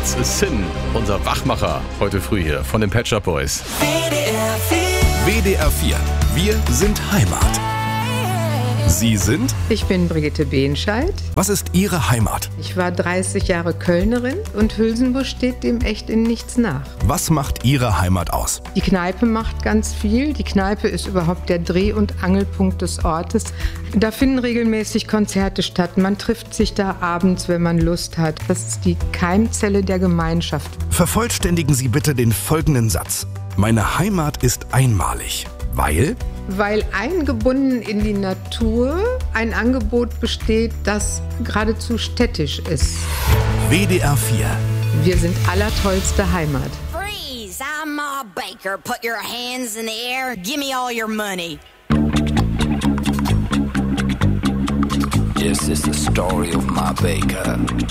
It's a Sin, unser Wachmacher heute früh hier von den Pet Shop Boys. WDR 4. Wir sind Heimat. Sie sind? Ich bin Brigitte Behnscheid. Was ist Ihre Heimat? Ich war 30 Jahre Kölnerin und Hülsenbusch steht dem echt in nichts nach. Was macht Ihre Heimat aus? Die Kneipe macht ganz viel. Die Kneipe ist überhaupt der Dreh- und Angelpunkt des Ortes. Da finden regelmäßig Konzerte statt. Man trifft sich da abends, wenn man Lust hat. Das ist die Keimzelle der Gemeinschaft. Vervollständigen Sie bitte den folgenden Satz. Meine Heimat ist einmalig, weil? Weil eingebunden in die Natur ein Angebot besteht, das geradezu städtisch ist. WDR 4. Wir sind allertollste Heimat. Freeze! I'm Ma Baker. Put your hands in the air. Give me all your money. This is the story of Ma Baker.